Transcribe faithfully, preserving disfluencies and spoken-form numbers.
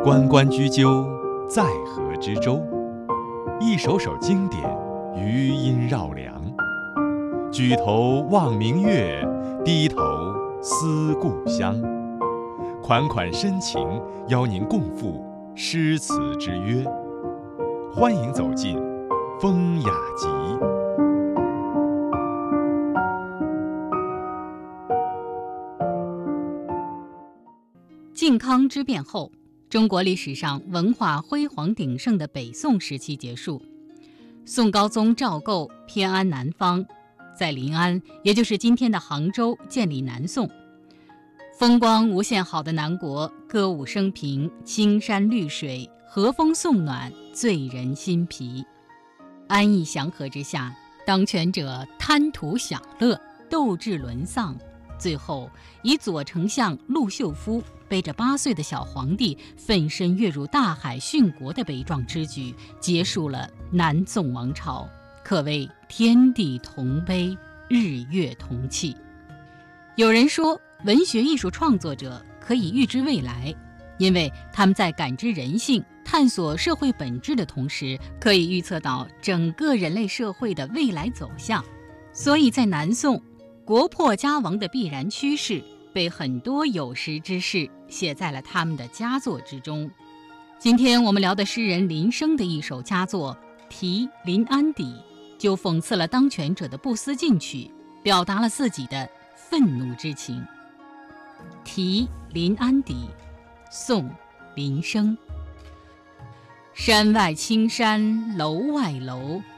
关关雎鸠，在河之洲。一首首经典，余音绕梁。举头望明月，低头思故乡。款款深情，邀您共赴诗词之约。欢迎走进风雅集。 靖康之变后，中国历史上文化辉煌鼎盛的北宋时期结束。宋高宗赵构偏安南方，在临安，也就是今天的杭州建立南宋。风光无限好的南国，歌舞升平，青山绿水，和风送暖，醉人心脾。安逸祥和之下，当权者贪图享乐，斗志沦丧，最后以左丞相陆秀夫背着八岁的小皇帝奋身跃入大海殉国的悲壮之举，结束了南宋王朝，可谓天地同悲，日月同泣。有人说，文学艺术创作者可以预知未来，因为他们在感知人性、探索社会本质的同时，可以预测到整个人类社会的未来走向。所以在南宋，国破家亡的必然趋势被很多有识之士写在了他们的佳作之中。今天我们聊的诗人林升的一首佳作《题临安邸》，就讽刺了当权者的不思进取，表达了自己的愤怒之情。《题临安邸》，宋·林升。山外青山楼外楼，